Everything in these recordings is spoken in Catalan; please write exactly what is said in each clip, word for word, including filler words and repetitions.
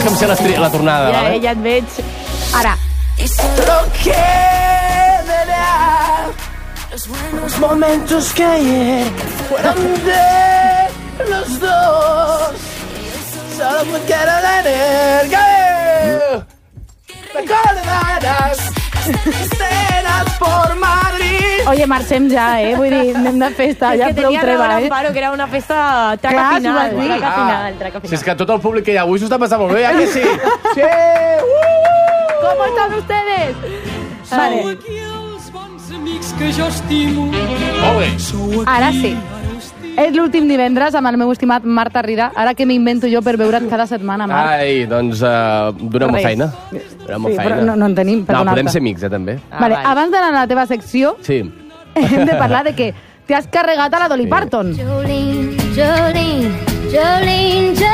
com ser la tornada, ja, vale? Ja et veig. Ara. Solo quedará los momentos que ayer fueron de los dos. Solo me quiero tener que recordarás escenas por Madrid. Oye, marxem ja, eh? Vull dir, anem de festa, ja prou treva, eh? Amparo, que era una festa traca Clar, final. s'ho vas dir. Traca Ah, final, traca Si final. és que tot el públic que hi ha avui s'ho està passant molt bé, ja que sí? Sí! ¿Cómo están ustedes? Vale, Aquí els bons amics que jo estimo. Molt bé. ara sí. És l'últim divendres amb el meu estimat Marta Rida. Ara que m'invento jo per veure't cada setmana, Marc. Ai, doncs uh, donem-me Res. feina. Donem-me Sí, feina. però no- no en tenim, per No, donar-te. podem ser amics, eh, també. Ah, Vale, vale. abans d'anar a la teva secció, Sí. hem de parlar de que t'has carregat a la Dolly Sí. Parton. Jolene, Jolene, Jolene, Jolene,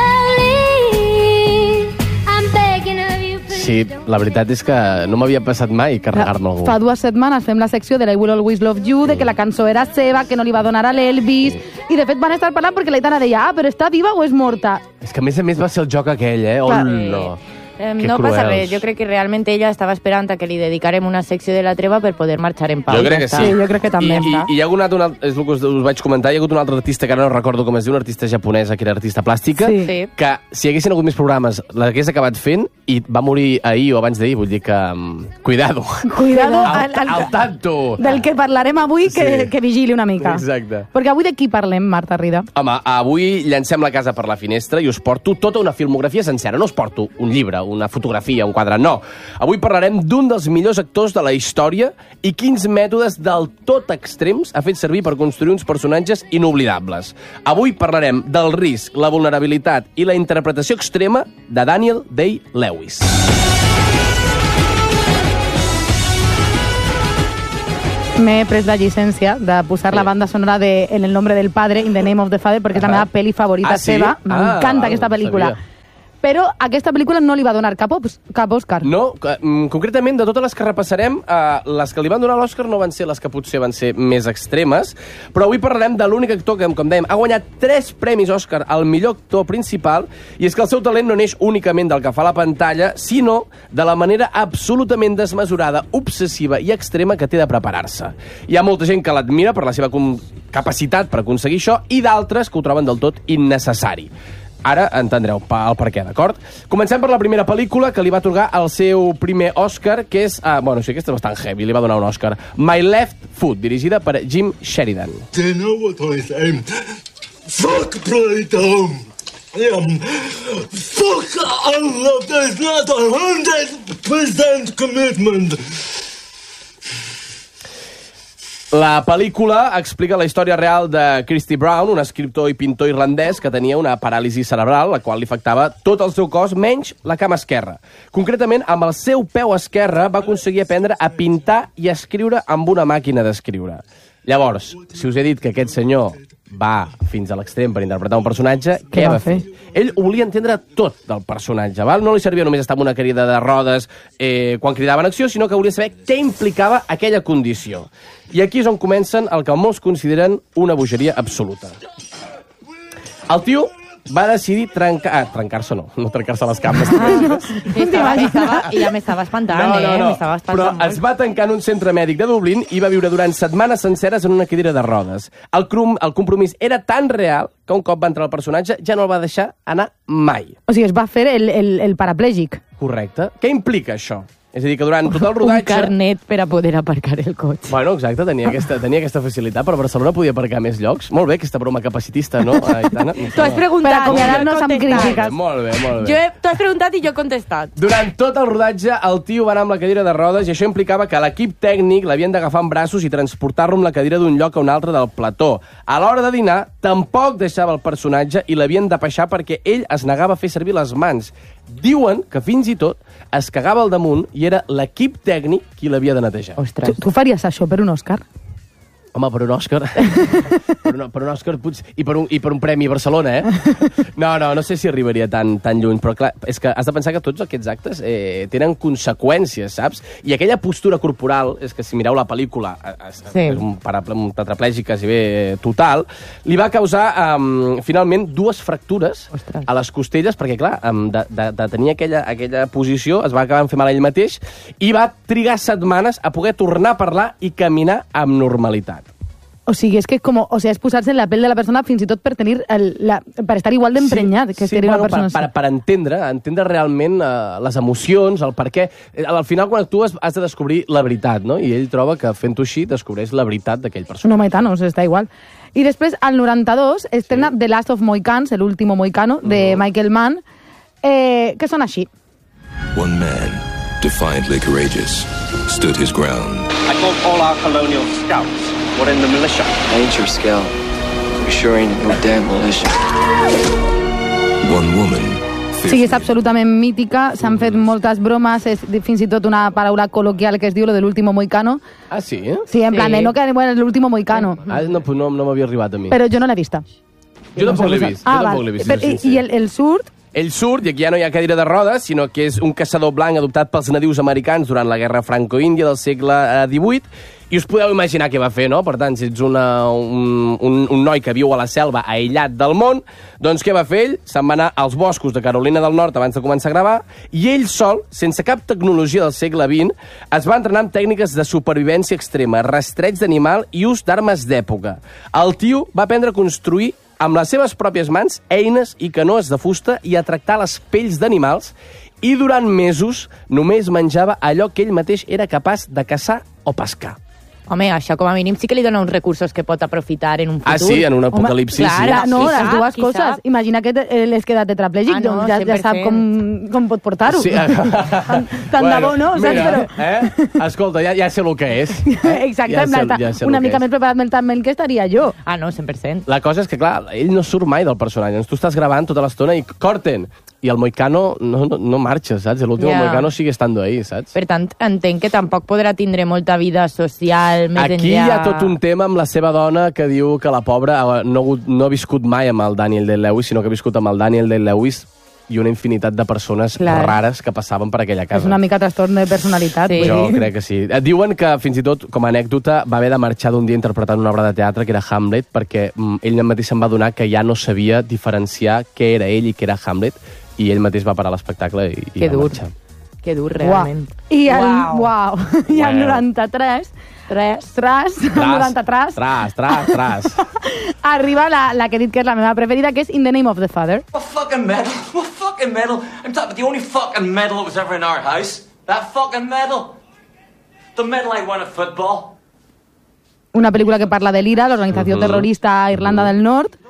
I'm begging of you, please. Sí, la veritat és que no m'havia passat mai carregar-me algú. Fa dues setmanes fem la secció de la I Will Always Love You, de que la cançó era seva, que no li va donar a l'Elvis, i de fet van estar parlant perquè l'Aitana deia, ah, però està viva o és morta? És que a més a més va ser el joc aquell, eh? Oh, Clar. no. Eh, Que no passa cruels. res, jo crec que realment ella estava esperant a que li dedicarem una secció de la treva per poder marxar en pau. Jo crec que Ja sí. està. Sí, jo crec que també I, està. i, i hi ha hagut un altre, és el que us, us vaig comentar, hi ha hagut un altre artista que ara no recordo com es diu, una artista japonesa que era artista plàstica, Sí. Sí. que si hi haguessin hagut més programes l'hagués acabat fent i va morir ahir o abans d'ahir, vull dir que... Um, cuidado. Cuidado al, al- al- al tanto. Del que parlarem avui, que, Sí. que vigili una mica. Exacte. Perquè avui de qui parlem, Marta Rida? Home, avui llancem la casa per la finestra i us porto tota una filmografia sencera. No us porto un llibre, una fotografia, un quadre, no. Avui parlarem d'un dels millors actors de la història i quins mètodes del tot extrems ha fet servir per construir uns personatges inoblidables. Avui parlarem del risc, la vulnerabilitat i la interpretació extrema de Daniel Day-Lewis. M'he pres la llicència de posar la banda sonora de En el nombre del padre, In the name of the father, perquè és la meva pel·li favorita Ah, sí? seva. Ah, M'encanta val, aquesta pel·lícula. sabia. Però aquesta pel·lícula no li va donar cap, Os- cap Òscar. No, que, mm, concretament, de totes les que repassarem, eh, les que li van donar l'Òscar no van ser les que potser van ser més extremes, però avui parlarem de l'únic actor que, com dèiem, ha guanyat tres premis Òscar al millor actor principal, i és que el seu talent no neix únicament del que fa a la pantalla, sinó de la manera absolutament desmesurada, obsessiva i extrema que té de preparar-se. Hi ha molta gent que l'admira per la seva com- capacitat per aconseguir això, i d'altres que ho troben del tot innecessari. Ara entendreu pa- el per què, d'acord? Comencem per la primera pel·lícula que li va atorgar el seu primer Òscar, que és... Ah, bueno, sí, aquesta és bastant heavy, li va donar un Òscar. My Left Foot, dirigida per Jim Sheridan. Do you know what I say? Fuck Plato! Um, fuck all of this, not a hundred percent commitment! La pel·lícula explica la història real de Christy Brown, un escriptor i pintor irlandès que tenia una paràlisi cerebral, la qual li afectava tot el seu cos, menys la cama esquerra. Concretament, amb el seu peu esquerre va aconseguir aprendre a pintar i a escriure amb una màquina d'escriure. Llavors, si us he dit que aquest senyor va fins a l'extrem per interpretar un personatge, què, Què va va fer? Ell ho volia entendre tot del personatge, val? No li servia només estar amb una cadira de rodes eh, quan cridava en acció, sinó que volia saber què implicava aquella condició. I aquí és on comencen el que molts consideren una bogeria absoluta. El tio va decidir trencar... Ah, trencar-se no, no trencar-se les cames. Estava, estava, I ja m'estava espantant, No, no, eh? no. M'estava Però espantant es va tancar en un centre mèdic de Dublín i va viure durant setmanes senceres en una cadira de rodes. El, crum, el compromís era tan real que un cop va entrar el personatge ja no el va deixar anar mai. O sigui, es va fer el, el, el paraplègic. Correcte. Què implica això? És a dir, que durant tot el Un rodatge... carnet per a poder aparcar el cotxe. Bueno, exacte, tenia aquesta, tenia aquesta facilitat, però a Barcelona podia aparcar més llocs. Molt bé, aquesta broma capacitista, no, Aitana? Tu has preguntat. Per acomiadar-nos amb jo he contestat. crítiques. Molt bé, molt bé. Jo he, tu has preguntat i jo he contestat. Durant tot el rodatge, el tio va anar amb la cadira de rodes i això implicava que l'equip tècnic l'havien d'agafar en braços i transportar-lo amb la cadira d'un lloc a un altre del plató. A l'hora de dinar, tampoc deixava el personatge i l'havien de peixar perquè ell es negava a fer servir les mans. Diuen que fins i tot es cagava al damunt i era l'equip tècnic qui l'havia de netejar. Ostres. Tu, tu faries això per un Òscar? Home, per un Òscar... per, un, per un Òscar, potser... I per un, I per un premi a Barcelona, eh? No, no, no sé si arribaria tan, tan lluny, però clar, és que has de pensar que tots aquests actes eh, tenen conseqüències, saps? I aquella postura corporal, és que si mireu la pel·lícula, és, sí. és un, paraple, un tetraplègic quasi bé total, li va causar, um, finalment, dues fractures Ostres. a les costelles, perquè, clar, um, de, de, de tenir aquella, aquella posició, es va acabar en fer mal ell mateix, i va trigar setmanes a poder tornar a parlar i caminar amb normalitat. O sigui, és que com, o sigui, és posar-se en la pell de la persona fins i tot per tenir el, la, per estar igual d'emprenyat sí, que sí, ser bueno, una persona per, per, per entendre, entendre realment uh, les emocions, el per què. Al final, quan actues, has de descobrir la veritat, no? I ell troba que fent-ho així descobreix la veritat d'aquell personatge. No, Maitanos, està igual. I després, al noranta-dos, estrena sí. The Last of Mohicans, el último mohicano, de uh -huh. Michael Mann, eh, que són així. One man, defiantly courageous, stood his ground. I thought all our colonial scouts were in the militia. I ain't your scout. You sure ain't no damn militia. One woman. Sí, és absolutament mítica, s'han fet moltes bromes, és fins i tot una paraula col·loquial que es diu lo de l'último mohicano. Ah, sí? Sí, en sí. plan, de, no que bueno, l'último mohicano. Ah, no, no, no m'havia arribat a mi. Però jo no l'he vista. Jo tampoc l'he vist, ah, jo tampoc l'he vist. Però, i, I el, el surt... Ell surt, i aquí ja no hi ha cadira de rodes, sinó que és un caçador blanc adoptat pels nadius americans durant la guerra franco-índia del segle divuit, i us podeu imaginar què va fer, no? Per tant, si ets una, un, un, un noi que viu a la selva aïllat del món, doncs què va fer ell? Se'n va anar als boscos de Carolina del Nord abans de començar a gravar, i ell sol, sense cap tecnologia del segle vint, es va entrenar amb tècniques de supervivència extrema, rastreig d'animal i ús d'armes d'època. El tio va aprendre a construir amb les seves pròpies mans, eines i canoes de fusta i a tractar les pells d'animals, i durant mesos només menjava allò que ell mateix era capaç de caçar o pescar. Home, això com a mínim sí que li dona uns recursos que pot aprofitar en un futur. Ah, sí? En un apocalipsi, Home, sí. clar, no, Qui les sap, dues qui coses. sap. Imagina que te- l'has quedat tetraplègic, Ah, no, doncs ja, ja sap cent per cent. com, com pot portar-ho. Sí. Tant, tant de bo, no? Saps? Mira, Però... eh? Escolta, ja, ja sé el que és. Eh? Exacte, ja en sé, plan, ja sé una el que mica és. més preparat mentalment que estaria jo. Ah, no, cent per cent. La cosa és que, clar, ell no surt mai del personatge. Doncs tu estàs gravant tota l'estona i corten. I el Moicano no, no, no marxa, saps? L'últim Ja. Moicano sigue estando ahí, saps? Per tant, entenc que tampoc podrà tindre molta vida social més Aquí enllà... hi ha tot un tema amb la seva dona que diu que la pobra eh, no, ha hagut- no ha viscut mai amb el Daniel Day-Lewis, sinó que ha viscut amb el Daniel Day-Lewis i una infinitat de persones Clar. rares que passaven per aquella casa. És una mica trastorn de personalitat. Sí. vull Jo dir. crec que sí. Et diuen que, fins i tot, com a anècdota, va haver de marxar d'un dia interpretant una obra de teatre que era Hamlet, perquè mm, ell mateix se'n va adonar que ja no sabia diferenciar què era ell i què era Hamlet, i ell mateix va parar l'espectacle i, i Que va dur. marxar. Que dur, Uau. realment. I el, Uau. uau. I el Bueno. noranta-tres, tres, tras, el noranta-tres, Tras, tras, tras. arriba la, la que he dit que és la meva preferida, que és In the Name of the Father. What fucking medal? What fucking medal? I'm talking about the only fucking medal that was ever in our house. That fucking medal. The medal I won at football. Una pel·lícula que parla de l'I R A, l'organització terrorista a Irlanda del Nord,